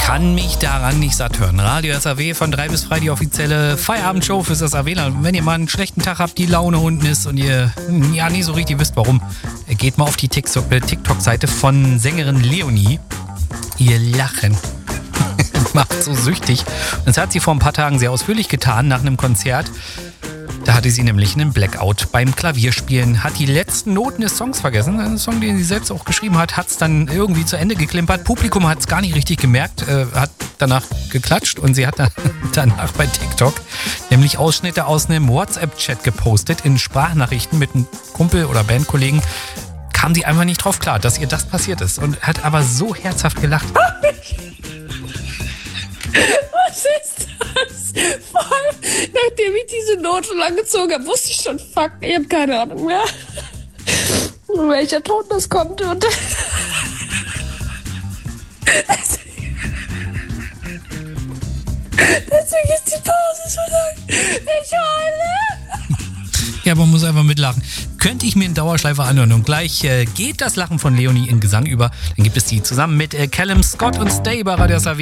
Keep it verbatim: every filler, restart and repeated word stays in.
kann mich daran nicht satt hören. Radio S A W von drei bis frei, die offizielle Feierabendshow fürs SAWler. Wenn ihr mal einen schlechten Tag habt, die Laune unten ist und ihr ja nie so richtig wisst, warum, geht mal auf die TikTok-Seite von Sängerin Leonie. Ihr Lachen macht so süchtig. Und das hat sie vor ein paar Tagen sehr ausführlich getan nach einem Konzert. Da hatte sie nämlich einen Blackout beim Klavierspielen, hat die letzten Noten des Songs vergessen. Ein Song, den sie selbst auch geschrieben hat, hat es dann irgendwie zu Ende geklimpert. Publikum hat es gar nicht richtig gemerkt, äh, hat danach geklatscht und sie hat dann danach bei TikTok nämlich Ausschnitte aus einem WhatsApp-Chat gepostet in Sprachnachrichten mit einem Kumpel oder Bandkollegen. Kam sie einfach nicht drauf klar, dass ihr das passiert ist und hat aber so herzhaft gelacht. Was ist das? Vor allem, nachdem ich diese Note so lang gezogen habe, wusste ich schon, fuck, ich habe keine Ahnung mehr, welcher Ton das kommt. Und deswegen ist die Pause so lang. Ich heule. Ja, man muss einfach mitlachen. Könnte ich mir in Dauerschleife anhören. Und gleich äh, geht das Lachen von Leonie in Gesang über. Dann gibt es die zusammen mit äh, Callum Scott und Stay bei Radio S A W.